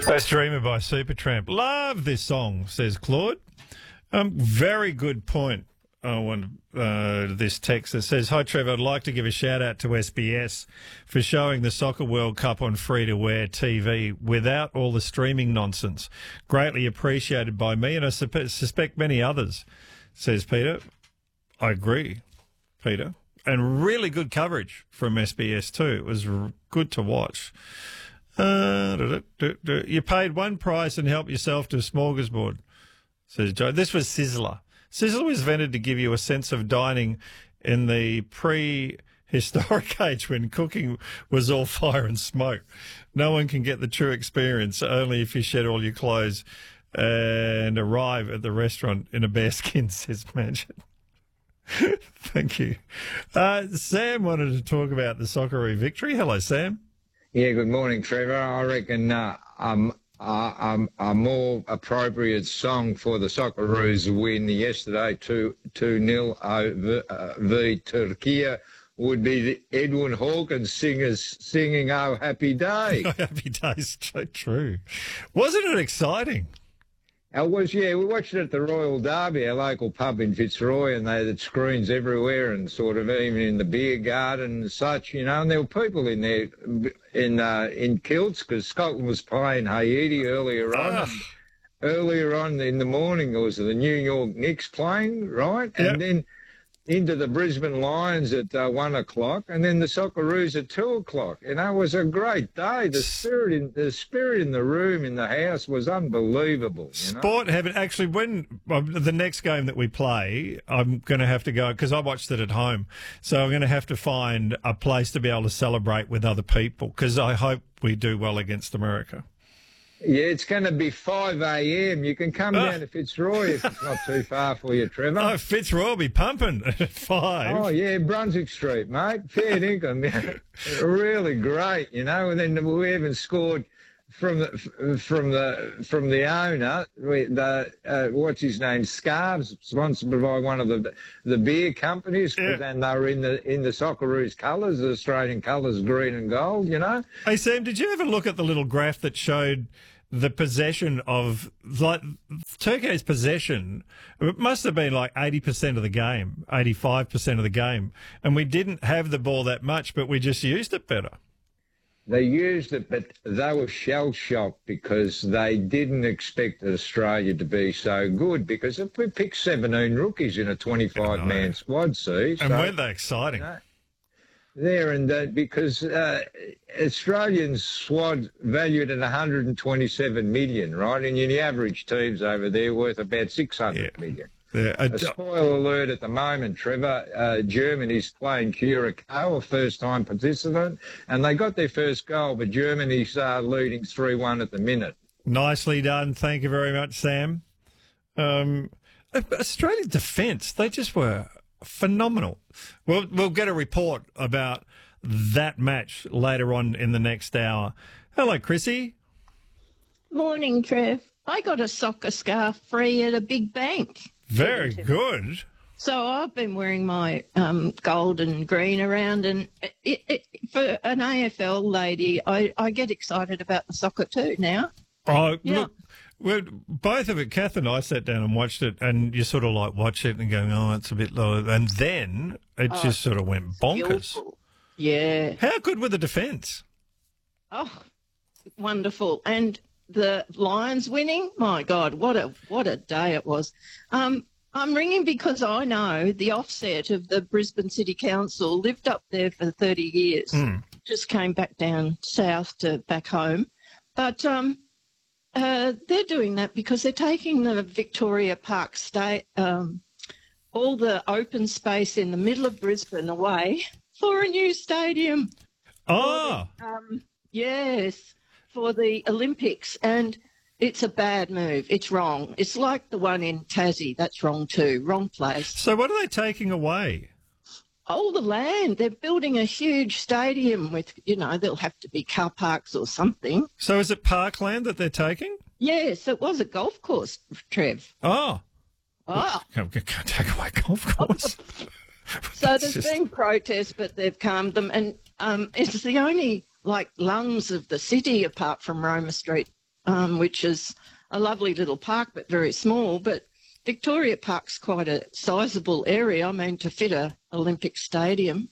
That's Dreamer by Supertramp. Love this song, says Claude. Very good point on this text that says, "Hi Trevor, I'd like to give a shout out to SBS for showing the Soccer World Cup on free-to-air TV without all the streaming nonsense. Greatly appreciated by me and I suspect many others," says Peter. I agree, Peter. And really good coverage from SBS too. It was good to watch. You paid one price and helped yourself to a smorgasbord, says Joe. This was Sizzler. Sizzler was invented to give you a sense of dining in the prehistoric age when cooking was all fire and smoke. No one can get the true experience, only if you shed all your clothes and arrive at the restaurant in a bearskin, says Mansion. Thank you. Sam wanted to talk about the Socceroo victory. Hello, Sam. Yeah, good morning, Trevor. I reckon a more appropriate song for the Socceroos win yesterday 2-0 over Turkey would be the Edwin Hawkins singers singing "Oh Happy Day." Oh, happy days, so true. Wasn't it exciting? It was, yeah. We watched it at the Royal Derby, our local pub in Fitzroy, and they had screens everywhere and sort of even in the beer garden and such, you know, and there were people in there in kilts because Scotland was playing Haiti earlier on. Earlier on in the morning, there was the New York Knicks playing, right? Yep. And then into the Brisbane Lions at 1 o'clock, and then the Socceroos at 2 o'clock. You know, it was a great day. The spirit in the room, in the house, was unbelievable. You know? Sport heaven. Actually, when the next game that we play, I'm going to have to go because I watched it at home. So I'm going to have to find a place to be able to celebrate with other people because I hope we do well against America. Yeah, it's going to be 5 a.m. You can come down to Fitzroy if it's not too far for you, Trevor. Oh, Fitzroy will be pumping at 5. Oh, yeah, Brunswick Street, mate. Fair dinkum. Really great, you know. And then we even scored from the owner, what's his name, Scarves, sponsored by one of the beer companies, and they were in the Socceroos colours, the Australian colours, green and gold, you know. Hey, Sam, did you ever look at the little graph that showed the possession of, like, Turkey's possession? It must have been like 80% of the game, 85% of the game, and we didn't have the ball that much, but we just used it better. They used it, but they were shell-shocked because they didn't expect Australia to be so good because if we picked 17 rookies in a 25-man squad, see. And weren't they exciting? There and because Australian squad valued at 127 million, right? And the average team's over there worth about 600 million. Yeah. A spoiler alert at the moment, Trevor. Germany's playing Curacao, a first-time participant, and they got their first goal, but Germany's leading 3-1 at the minute. Nicely done. Thank you very much, Sam. Australia's defence, they just were phenomenal. We'll get a report about that match later on in the next hour. Hello, Chrissy. Morning, Trev. I got a soccer scarf free at a big bank. Very good. So I've been wearing my gold and green around, and for an AFL lady, I get excited about the soccer too now. Oh, yeah. Look, both of it, Kath and I sat down and watched it, and you sort of like watch it and going, oh, it's a bit low. And then it just sort of went bonkers. Skillful. Yeah. How good were the defence? Oh, wonderful. And the Lions winning, my God, what a day it was. I'm ringing because I know the offset of the Brisbane City Council lived up there for 30 years, just came back down south to back home. But they're doing that because they're taking the Victoria Park all the open space in the middle of Brisbane away for a new stadium. Oh. Yes, for the Olympics, and it's a bad move. It's wrong. It's like the one in Tassie. That's wrong too. Wrong place. So what are they taking away? Oh, the land. They're building a huge stadium with, there'll have to be car parks or something. So is it parkland that they're taking? Yes, it was a golf course, Trev. Oh. Oh. Can't take away golf course. So there's been protests, but they've calmed them. And it's the only, lungs of the city apart from Roma Street which is a lovely little park but very small. But Victoria Park's quite a sizable area, I mean, to fit a Olympic stadium.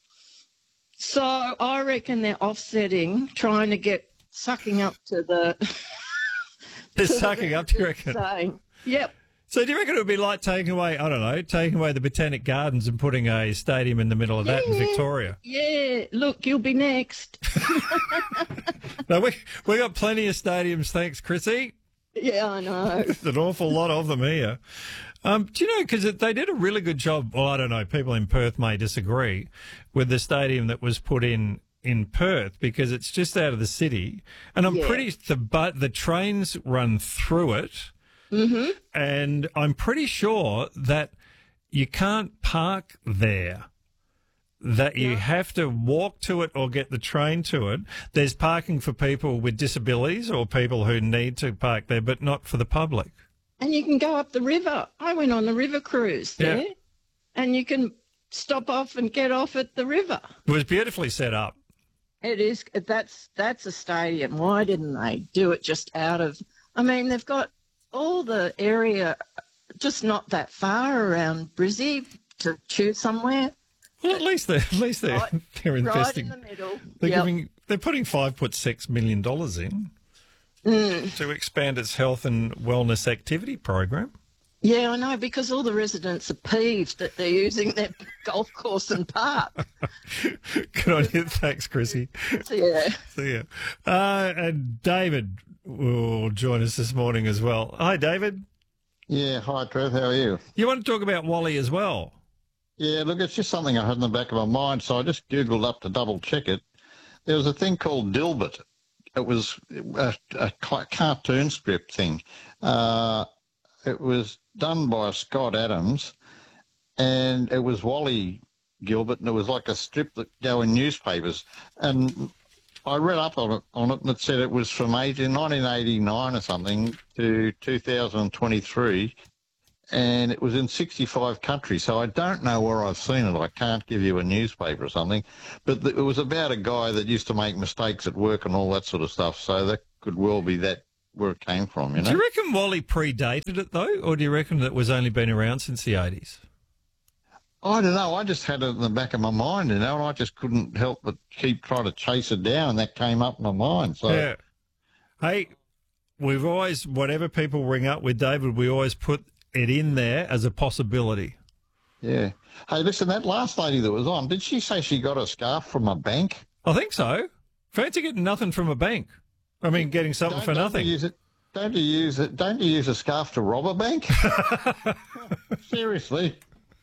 So I reckon they're offsetting, trying to get sucking up to the... They're sucking up, do you reckon? Saying, yep. So do you reckon it would be like taking away, I don't know, taking away the Botanic Gardens and putting a stadium in the middle of that in Victoria? Yeah, look, you'll be next. No, we got plenty of stadiums, thanks, Chrissy. Yeah, I know. An awful lot of them here. Do you know, because they did a really good job, well, I don't know, people in Perth may disagree, with the stadium that was put in Perth, because it's just out of the city. And I'm pretty, the trains run through it. Mm-hmm. And I'm pretty sure that you can't park there, that you have to walk to it or get the train to it. There's parking for people with disabilities or people who need to park there, but not for the public. And you can go up the river. I went on the river cruise there, and you can stop off and get off at the river. It was beautifully set up. It is. That's a stadium. Why didn't they do it just out of... I mean, they've got all the area just not that far around Brizzy to choose somewhere. Well, at least they're they're investing. Right in the middle. They're putting $5.6 million in to expand its health and wellness activity program. Yeah, I know, because all the residents are peeved that they're using their golf course and park. Good on you. Thanks, Chrissy. Yeah. See ya. And David will join us this morning as well. Hi, David. Yeah, hi, Trev. How are you? You want to talk about Wally as well? Yeah, look, it's just something I had in the back of my mind, so I just Googled up to double-check it. There was a thing called Dilbert. It was a cartoon strip thing. It was done by Scott Adams, and it was Wally Gilbert, and it was like a strip that go in newspapers. And I read up on it, and it said it was from 1989 or something to 2023, and it was in 65 countries. So I don't know where I've seen it. I can't give you a newspaper or something. But it was about a guy that used to make mistakes at work and all that sort of stuff. So that could well be that where it came from, you know. Do you reckon Wally predated it, though, or do you reckon that it was only been around since the 80s? I don't know. I just had it in the back of my mind, you know, and I just couldn't help but keep trying to chase it down, and that came up in my mind. So, yeah. Hey, we've always, whatever people ring up with David, we always put it in there as a possibility. Yeah. Hey, listen, that last lady that was on, did she say she got a scarf from a bank? I think so. Fancy getting nothing from a bank. I mean, getting something for nothing. Don't you use a scarf to rob a bank? Seriously.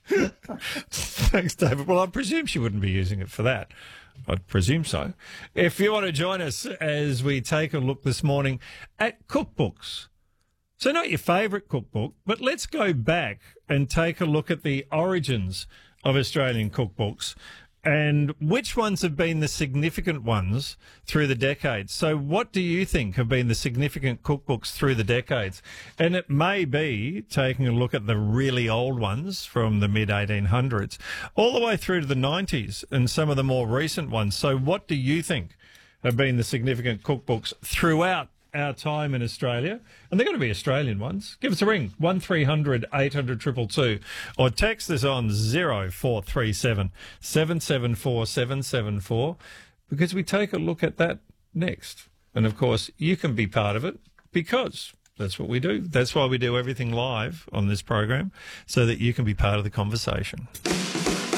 Thanks, David. Well, I presume she wouldn't be using it for that. I'd presume so. If you want to join us as we take a look this morning at cookbooks. So not your favourite cookbook, but let's go back and take a look at the origins of Australian cookbooks and which ones have been the significant ones through the decades. So what do you think have been the significant cookbooks through the decades? And it may be taking a look at the really old ones from the mid-1800s all the way through to the 90s and some of the more recent ones. So what do you think have been the significant cookbooks throughout our time in Australia? And they're going to be Australian ones. Give us a ring, 1300 800 222, or text us on 0437 774 774, because we take a look at that next. And of course, you can be part of it because that's what we do. That's why we do everything live on this program, so that you can be part of the conversation.